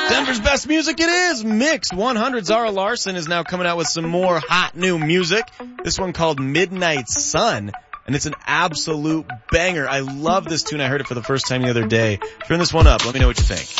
Denver's best music, it is Mix 100. Zara Larson is now coming out with some more hot new music. This one called Midnight Sun, and it's an absolute banger. I love this tune. I heard it for the first time the other day. Turn this one up. Let me know what you think.